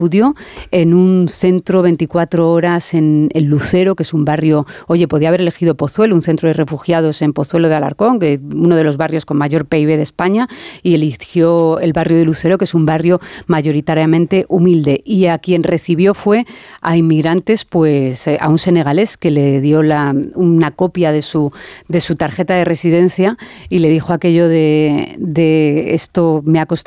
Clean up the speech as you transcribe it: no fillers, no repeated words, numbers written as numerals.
estudio en un centro 24 horas en Lucero, que es un barrio, oye, podía haber elegido Pozuelo, un centro de refugiados en Pozuelo de Alarcón, que es uno de los barrios con mayor PIB de España, y eligió el barrio de Lucero, que es un barrio mayoritariamente humilde, y a quien recibió fue a inmigrantes, pues a un senegalés que le dio una copia de su tarjeta de residencia y le dijo aquello de esto me ha costado